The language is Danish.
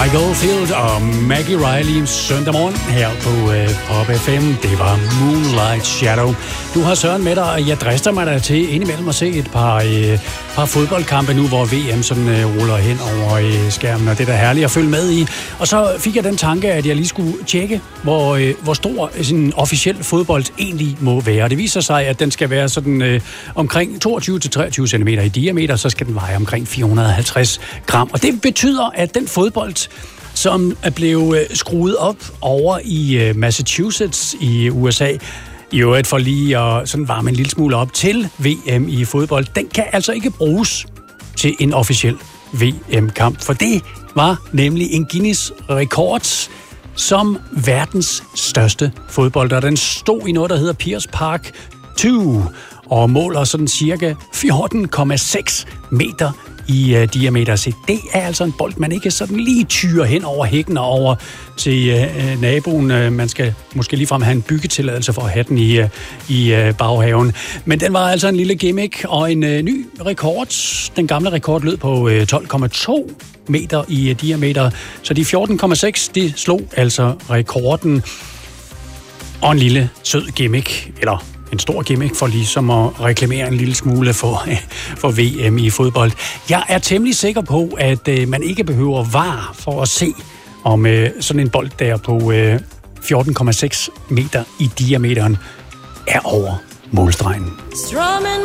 Mike Oldfield og Maggie Riley søndag morgen her på Pop FM. Det var Moonlight Shadow. Du har Søren med dig, og jeg drister mig der til indimellem at se et par fodboldkampe nu, hvor VM sådan ruller hen over skærmen, og det er da herligt at følge med i. Og så fik jeg den tanke, at jeg lige skulle tjekke, hvor stor sådan officiel fodbold egentlig må være. Det viser sig, at den skal være sådan omkring 22-23 cm i diameter, så skal den veje omkring 450 gram. Og det betyder, at den fodbold, som er blevet skruet op over i Massachusetts i USA, i øvrigt for lige at sådan varme en lille smule op til VM i fodbold, den kan altså ikke bruges til en officiel VM-kamp, for det var nemlig en Guinness-rekord som verdens største fodbold, og den stod i noget, der hedder Pierce Park 2, og måler sådan cirka 14,6 meter i diameter. Så det er altså en bold, man ikke sådan lige tyrer hen over hækken og over til naboen. Man skal måske ligefrem have en byggetilladelse for at have den i baghaven. Men den var altså en lille gimmick og en ny rekord. Den gamle rekord lød på 12,2 meter i diameter. Så de 14,6, de slog altså rekorden. Og en lille sød gimmick, eller en stor gimmick for ligesom at reklamere en lille smule for VM i fodbold. Jeg er temmelig sikker på, at man ikke behøver VAR for at se, om sådan en bold der på 14,6 meter i diameteren er over målstregen.